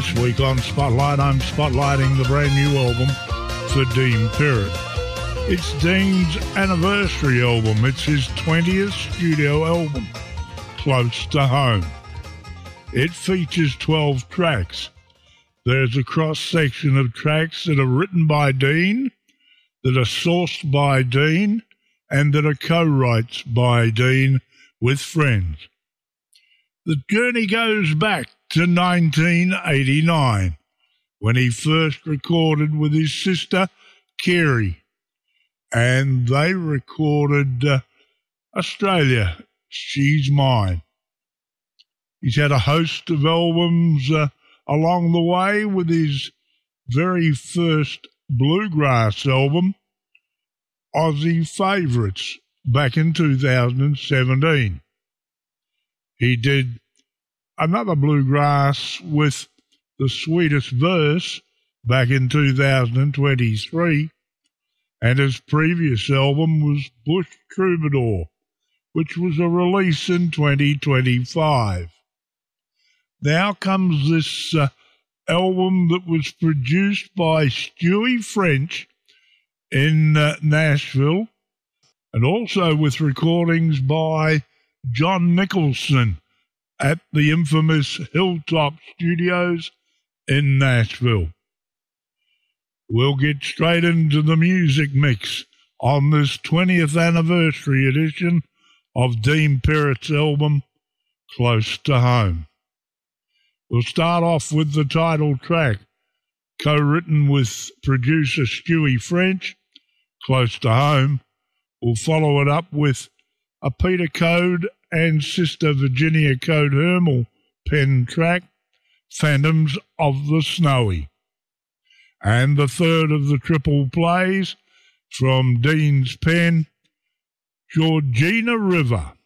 This week on Spotlight, I'm spotlighting the brand new album for Dean Pirrett. It's Dean's anniversary album. It's his 20th studio album, Close to Home. It features 12 tracks. There's a cross-section of tracks that are written by Dean, that are sourced by Dean, and that are co-writes by Dean with friends. The journey goes back to 1989, when he first recorded with his sister, Kerry, and they recorded Australia, She's Mine. He's had a host of albums along the way, with his very first bluegrass album, Aussie Favourites, back in 2017. He did another bluegrass with The Sweetest Verse back in 2023, and his previous album was Bush Troubadour, which was a release in 2025. Now comes this album that was produced by Stewie French in Nashville, and also with recordings by John Nicholson at the infamous Hilltop Studios in Nashville. We'll get straight into the music mix on this 20th anniversary edition of Dean Pirrett's album, Close to Home. We'll start off with the title track, co-written with producer Stewie French, Close to Home. We'll follow it up with a Peter Code and Sister Virginia Code Hermel pen track, Phantoms of the Snowy. And the third of the triple plays from Dean's pen, Georgina River.